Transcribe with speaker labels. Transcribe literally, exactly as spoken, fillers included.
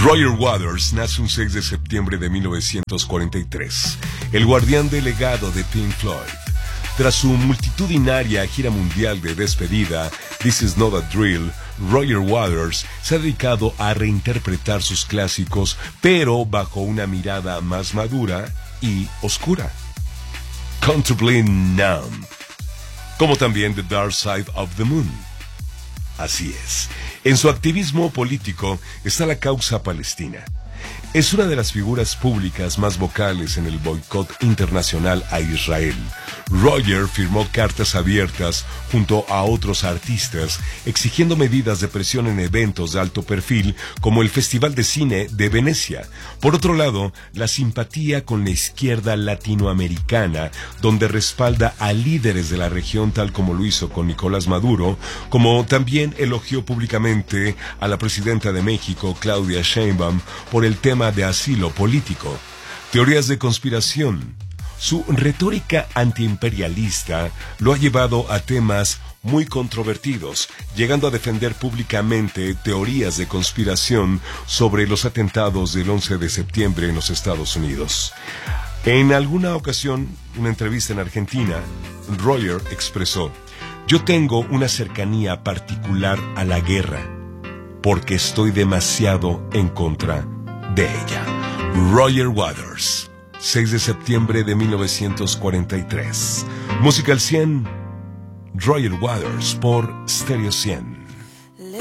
Speaker 1: Roger Waters nace un seis de septiembre de mil novecientos cuarenta y tres, el guardián delegado de Pink Floyd. Tras su multitudinaria gira mundial de despedida, This Is Not a Drill, Roger Waters se ha dedicado a reinterpretar sus clásicos, pero bajo una mirada más madura y oscura. Comfortably Numb, como también The Dark Side of the Moon. Así es, en su activismo político está la causa palestina. Es una de las figuras públicas más vocales en el boicot internacional a Israel. Roger firmó cartas abiertas junto a otros artistas exigiendo medidas de presión en eventos de alto perfil como el Festival de Cine de Venecia. Por otro lado, la simpatía con la izquierda latinoamericana, donde respalda a líderes de la región tal como lo hizo con Nicolás Maduro, como también elogió públicamente a la presidenta de México, Claudia Sheinbaum, por el tema de asilo político. Teorías de conspiración. Su retórica antiimperialista lo ha llevado a temas muy controvertidos, llegando a defender públicamente teorías de conspiración sobre los atentados del once de septiembre en los Estados Unidos. En alguna ocasión, una entrevista en Argentina, Roger expresó: "Yo tengo una cercanía particular a la guerra, porque estoy demasiado en contra de ella". Roger Waters, seis de septiembre de mil novecientos cuarenta y tres. Música al cien, Roger Waters por Stereo cien.